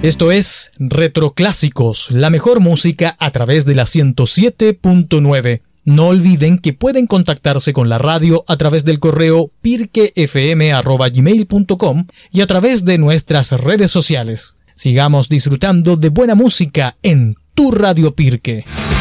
Esto es Retroclásicos, la mejor música a través de la 107.9. No olviden que pueden contactarse con la radio a través del correo pirquefm@gmail.com y a través de nuestras redes sociales. Sigamos disfrutando de buena música en tu Radio Pirque.